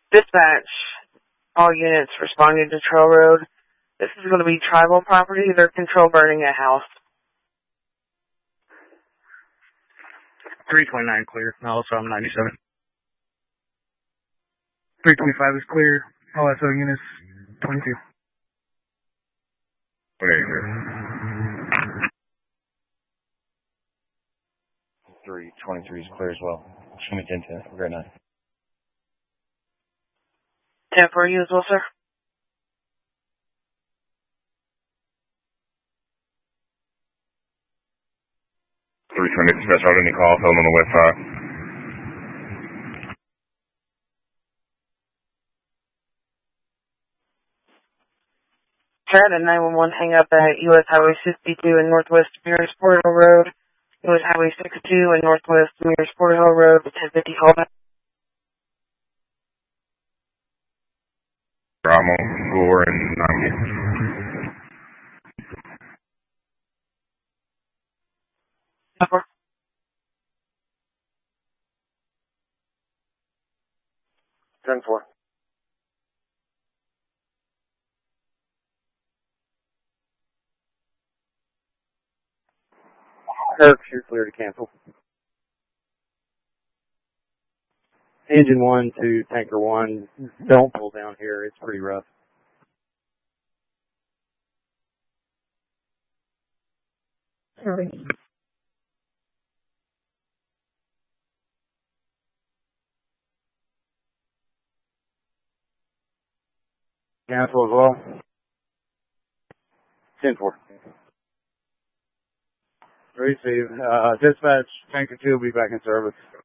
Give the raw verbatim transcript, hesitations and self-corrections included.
Dispatch, all units responding to Trail Road. This is going to be tribal property. They're control burning a house. three twenty-nine clear. Also, I'm ninety-seven. three twenty-five is clear. All S O units, twenty-two. Okay, clear. three twenty-three is clear as well. Show me ten ten. We're good now. ten for you as well, sir. three twenty, dispatch out any calls held on the west side. Had a nine one one hang up at U S Highway sixty-two and Northwest Mears Porterville Road. U S Highway sixty-two and Northwest Mears Porterville Road, ten fifty callback. Bravo, four, and nine. Number. ten four. Kirk, you're clear to cancel. Engine one to tanker one. Don't pull down here. It's pretty rough. Sorry. Cancel as well. ten four. Receive. Uh, dispatch, tanker two will be back in service.